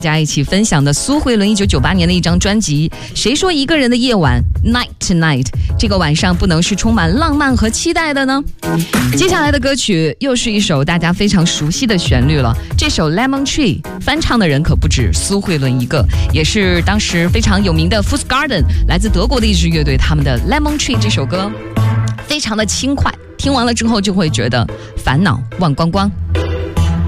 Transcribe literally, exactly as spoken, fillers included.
大家一起分享的苏慧伦一九九八年的一张专辑谁说一个人的夜晚 Night Tonight 这个晚上不能是充满浪漫和期待的呢？接下来的歌曲又是一首大家非常熟悉的旋律了，这首 Lemon Tree 翻唱的人可不止苏慧伦一个，也是当时非常有名的 Fußgarden 来自德国的一支乐队，他们的 Lemon Tree 这首歌非常的轻快，听完了之后就会觉得烦恼忘光光。